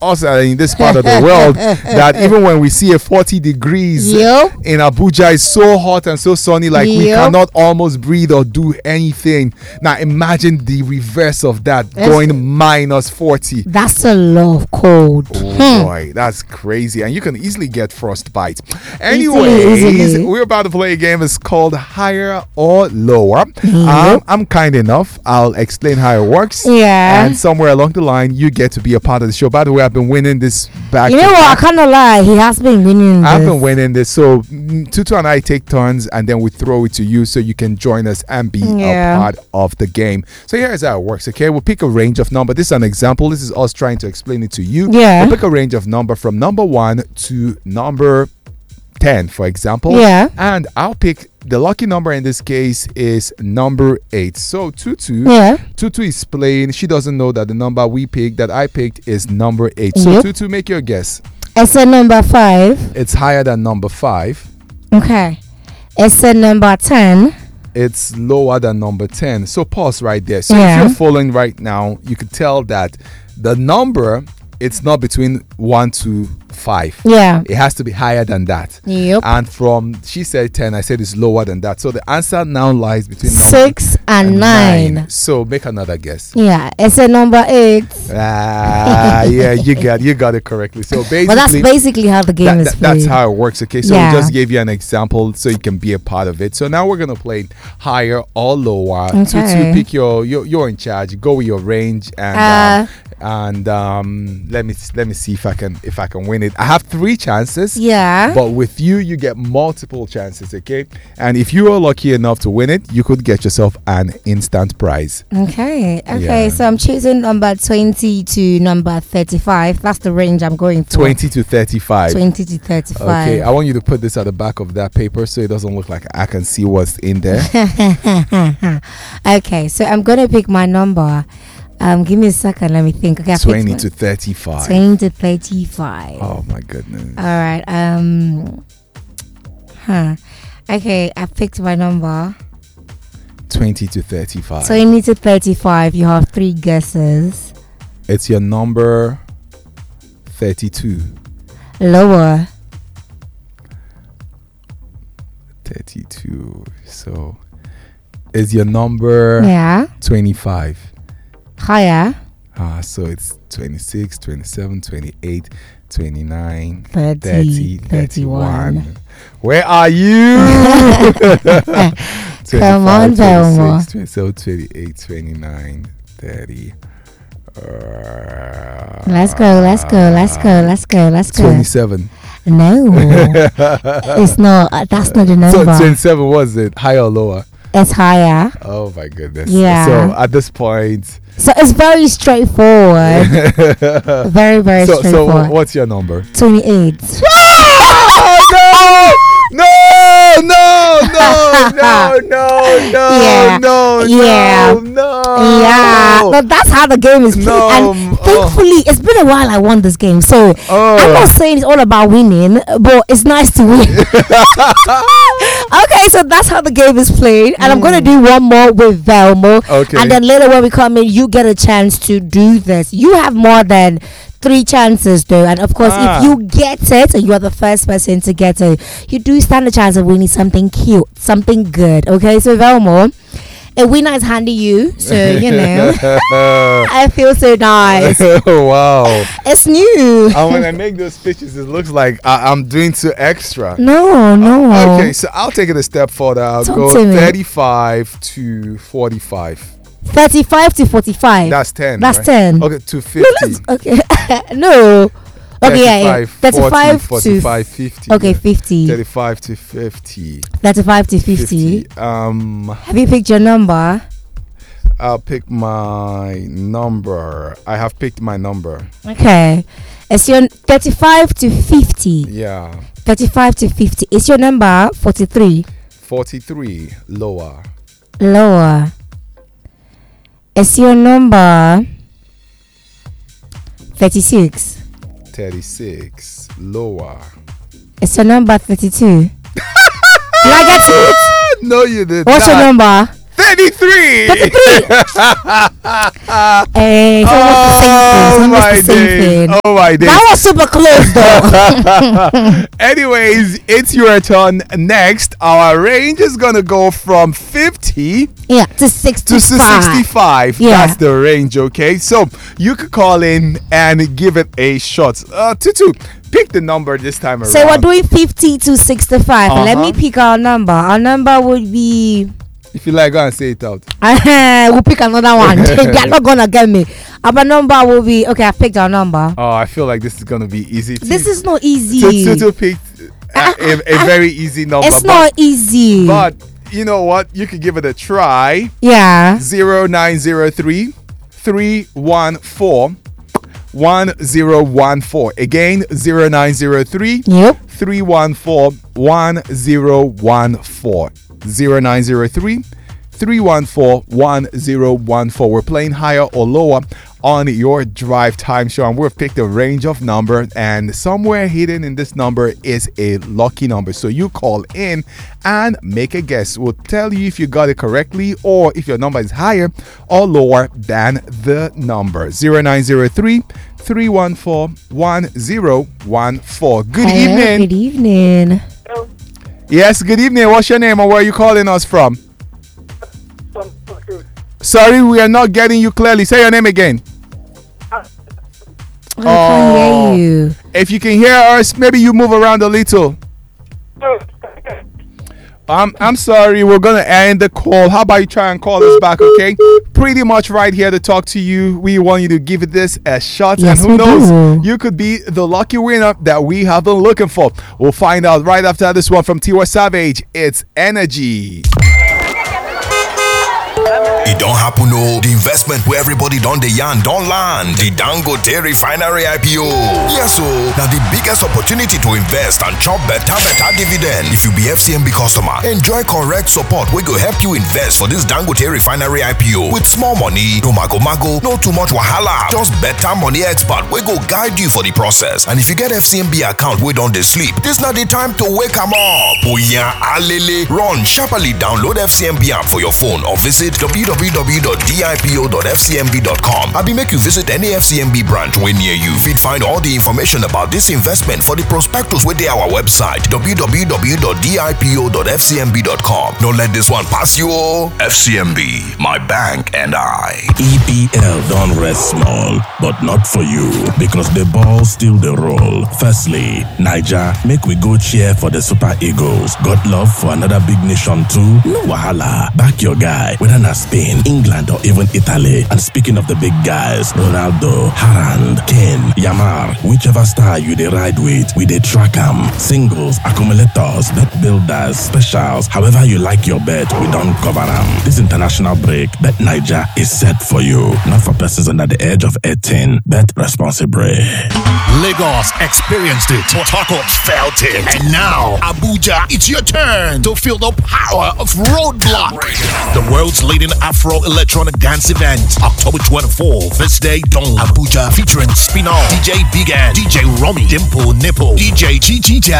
us in this part of the world that even when we see a 40 degrees in Abuja, it's so hot and so sunny, like we cannot almost breathe or do anything. Now imagine the reverse of that, going minus 40. That's a lot of cold. Oh boy, that's crazy. And you can easily get frostbite. Anyways, we're about to play a game. It's called Higher or Lower. I'm kind enough. I'll explain how it works. Yeah. And somewhere along the line, you get to be a part of the show. By the way, I've been winning this back. You know what? I can't lie. He has been winning I've been winning this. So Tutu and I take turns and then we throw it to you so you can join us and be a part of the game. So here's how it works, okay? We'll pick a range of number. This is an example. This is us trying to explain it to you. Yeah. We'll pick a range of number from number 1 to number 10, for example. Yeah. And I'll pick the lucky number in this case is number 8. So Tutu is playing. She doesn't know that the number that I picked is number 8. So Tutu, make your guess. It's a number 5. It's higher than number 5. Okay. It's a number 10. It's lower than number 10. So pause right there. So if you're following right now, you could tell that the number, it's not between 1 to 5. Yeah. It has to be higher than that. Yep. And she said 10, I said it's lower than that. So the answer now lies between 6 and 9. So make another guess. Yeah, it's a number 8. Yeah, you got it correctly. So basically, but that's basically how the game is played. That's how it works. Okay, so we just gave you an example so you can be a part of it. So now we're gonna play higher or lower. Okay. To pick you're in charge. Go with your range and let me see if I can win it. I have 3 chances. Yeah. But with you get multiple chances, okay? And if you are lucky enough to win it, you could get yourself an instant prize. Okay. So I'm choosing number 20 to number 35. That's the range I'm going for. 20 to 35. 20 to 35. Okay, I want you to put this at the back of that paper so it doesn't look like I can see what's in there. Okay, so I'm going to pick my number. Give me a second. Let me think. Okay, 20 to 35. 20 to 35. Oh my goodness. All right. Okay, I picked my number. 20 to 35. 20 to 35. You have 3 guesses. It's your number 32. Lower. 32. So, is your number 25? Higher. So it's 26, 27, 28, 29, 30, 31. Where are you? Come on, 26, 27, 28, 29, 30. Let's go. 27. No. It's not. That's not the number. So 27 was it? Higher or lower? It's higher. Oh my goodness. Yeah. So at this point. So it's very straightforward. Very, very straightforward. So what's your number? 28. Oh, no! Yeah. But that's how the game is played. And thankfully, it's been a while I won this game. So I'm not saying it's all about winning, but it's nice to win. Okay, so that's how the game is played. And I'm going to do one more with Velmo. Okay. And then later when we come in, you get a chance to do this. You have more than 3 chances though, and of course if you get it and you are the first person to get it, you do stand a chance of winning something cute, something good. Okay, so Velmo, a winner is handing you, so you know. I feel so nice. Wow, it's new. And when I make those pitches, it looks like I'm doing too extra. No. Okay, so I'll take it a step further. I'll go 35 to 45. 35 to 45. That's 10. That's right? 10. Okay, to 50. No, okay. No. Okay, 35 to 45, 50. Okay, 50. 35 to 50. 35 to 50. Have you picked your number? I'll pick my number. I have picked my number. Okay. It's your 35 to 50. Yeah. 35 to 50. It's your number 43. 43. Lower. It's your number 36. 36. Lower. It's your number 32. Did I get it? No, you did What's not. Your number? 30. 23. 23. Hey, oh my days. Oh my days. That was super close though. Anyways, it's your turn next. Our range is gonna go from 50 to 65. 65. Yeah. That's the range, okay? So you could call in and give it a shot. Tutu, pick the number this time around. So we're doing 50 to 65. Let me pick our number. Our number would be... If you like, go and say it out. We'll pick another one. They're not going to get me. Our number will be... Okay, I picked our number. Oh, I feel like this is going to be easy. This is not easy. Tutu picked a very easy number. It's not easy. But you know what? You could give it a try. Yeah. 0903 314 1014. Again, 0903 314 1014. 0903 314 1014. We're playing higher or lower on your drive time show, and we've picked a range of number, and somewhere hidden in this number is a lucky number. So you call in and make a guess. We'll tell you if you got it correctly or if your number is higher or lower than the number. 0903 314 1014. Good evening. Good evening. Hello. Yes, good evening. What's your name and where are you calling us from? Sorry, we are not getting you clearly. Say your name again. I can't hear you. If you can hear us, maybe you move around a little. I'm sorry, we're gonna end the call. How about you try and call us back, okay? Pretty much right here to talk to you. We want you to give this a shot, yes, and who knows, you could be the lucky winner that we have been looking for. We'll find out right after this one from Tiwa Savage. It's Energy. It don't happen, no. The investment where everybody done the yarn don't land. The Dangote Refinery IPO. Yes, so now the biggest opportunity to invest and chop better dividend. If you be FCMB customer, enjoy correct support. We go help you invest for this Dangote Refinery IPO with small money, no mago, no too much wahala. Just better money expert. We go guide you for the process. And if you get FCMB account, we don't sleep. This not the time to wake 'em up. Oh yeah, alele. Run sharply download FCMB app for your phone or visit www.dipo.fcmb.com. I be make you visit any FCMB branch when near you. Feed find all the information about this investment for the prospectus with our website www.dipo.fcmb.com. Don't let this one pass you. FCMB, my bank and I. EPL don't rest small, but not for you because the ball still the roll. Firstly, Niger, make we go cheer for the Super Eagles. Got love for another big nation too? No wahala. Back your guy, whether na Spain, England, or even Italy. And speaking of the big guys, Ronaldo, Haaland, Kane, Yamar, whichever star you dey ride with, we dey track 'em. Singles, accumulators, bet builders, specials, however you like your bet, we don't cover 'em. This international break, Bet Niger is set for you. Not for persons under the age of 18. Bet responsibly. Lagos experienced it. Port Harcourt felt it. And now, Abuja, it's your turn to feel the power of Roadblock. The world's leading Afro-electronic dance event. October 24th, this day, Dome, Abuja, featuring Spinall, DJ Big N, DJ Romy, Dimple Nipple, DJ Chi